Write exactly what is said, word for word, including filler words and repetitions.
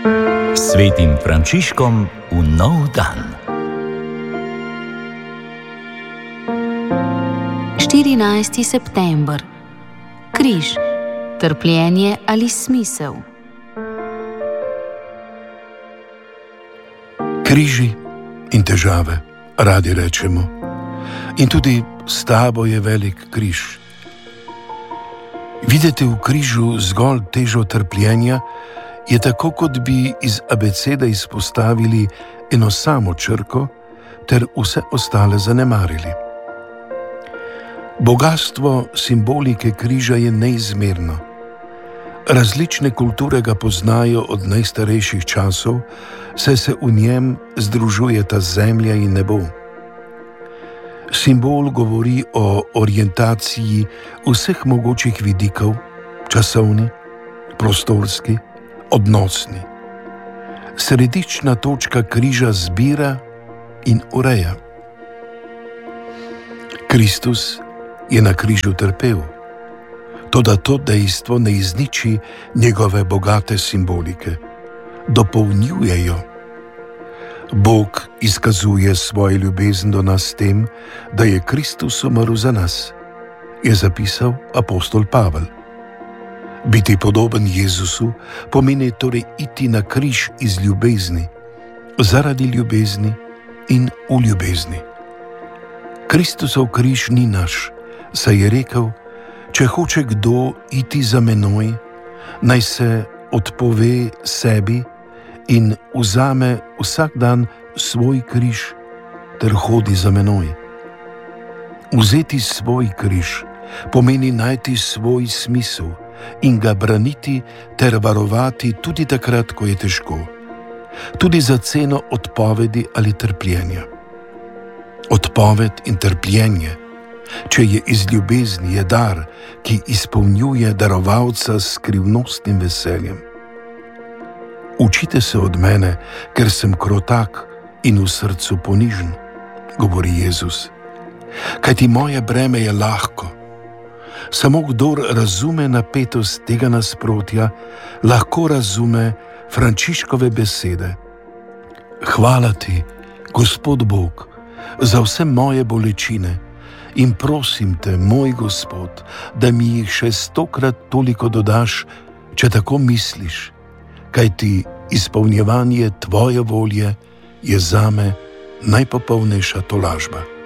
Svetim Frančiškom v nov dan. štirinajsti september. Križ, trpljenje ali smisel. Križi in težave, radi rečemo. In tudi s tabo je velik križ. Videti v križu zgolj težo trpljenja je tako, kot bi iz abecede izpostavili eno samo črko ter vse ostale zanemarili. Bogastvo simbolike križa je neizmerno. Različne kulture ga poznajo od najstarejših časov, saj se v njem združujeta zemlja in nebo. Simbol govori o orientaciji vseh mogočih vidikov, časovni, prostorski, odnosni. Središčna točka križa zbira in ureja. Kristus je na križu trpel, toda to dejstvo ne izniči njegove bogate simbolike, dopolnjuje jo. Bog izkazuje svojo ljubezen do nas s tem, da je Kristus umrl za nas, je zapisal apostol Pavel. Biti podoben Jezusu pomeni torej iti na križ iz ljubezni, zaradi ljubezni in v ljubezni. Kristusov križ ni naš, saj je rekel, če hoče kdo iti za menoj, naj se odpove sebi in vzame vsak dan svoj križ ter hodi za menoj. Vzeti svoj križ pomeni najti svoj smisel in ga braniti ter varovati tudi takrat, ko je težko, tudi za ceno odpovedi ali trpljenja. Odpoved in trpljenje, če je iz ljubezni, je dar, ki izpolnjuje darovalca s skrivnostnim veseljem. Učite se od mene, ker sem krotak in v srcu ponižen, govori Jezus. Kajti moje breme je lahko. Samo kdor razume napetost tega nasprotja, lahko razume Frančiškove besede. Hvala ti, Gospod Bog, za vse moje bolečine in prosim te, moj Gospod, da mi jih še stokrat toliko dodaš, če tako misliš, kajti izpolnjevanje tvoje volje je zame najpopolnejša tolažba.